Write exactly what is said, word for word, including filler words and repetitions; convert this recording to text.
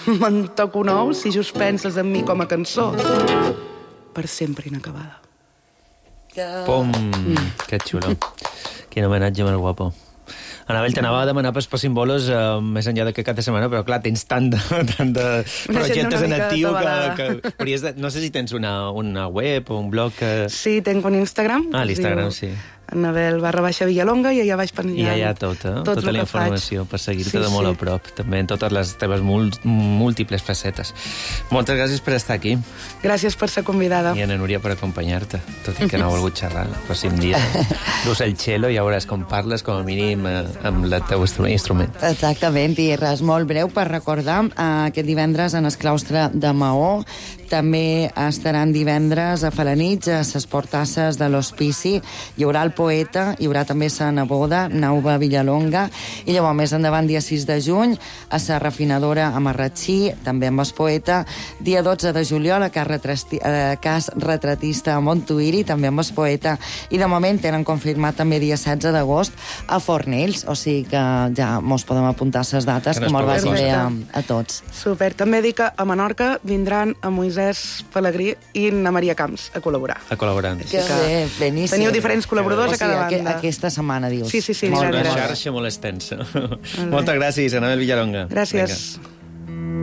Me'n toco nou si just penses en mi com a cançó. Per sempre inacabada. Pum! Mm. Que xulo. Quin homenatge més guapo. Anabel, t'anava a demanar pels Possimbolos uh, més enllà d'aquest cap de setmana, però clar, tens tant de, tant de projectes en actiu que, que hauries de... No sé si tens una, una web o un blog que... Sí, tenc un Instagram. Ah, l'Instagram, sí. Anabel barra baixa Villalonga i allà vaig penjant... I allà tot, eh? Tot tota la informació faig. Per seguir-te sí, de molt sí. a prop, també en totes les teves múltiples facetes. Moltes gràcies per estar aquí. Gràcies per ser convidada. I a na Núria per acompanyar-te, tot i que no ha volgut xerrar el pròxim dia. Dus el cello i ja veuràs com parles, com a mínim, amb el teu instrument. Exactament, i res molt breu per recordar eh, aquest divendres en el claustre de Maó. També estaran divendres a Falanitx, a les portasses de l'Hospici. Hi haurà el poeta, hi haurà també la neboda, Nauva Villalonga, i llavors més endavant, dia sis de juny, a la refinadora a Marratxí, també amb el poeta, dia dotze de juliol, a Cas, retrati, a Cas Retratista a Montuïri, també amb el poeta, i de moment tenen confirmat també dia setze d'agost a Fornells, o sigui que ja mos podem apuntar les dates, no com el vagi bé a, cosa. a tots. Super. També dic que a Menorca vindran a Moisès Pelegrí i na Maria Camps a col·laborar. A col·laborar. Que bé, beníssim. Teniu diferents col·laboradors o sigui, a cada banda. Aqu aquesta setmana, dius. Sí, sí, sí. És una gràcies. xarxa molt extensa. Moltes gràcies, Anabel Villalonga. Gràcies. Vinga.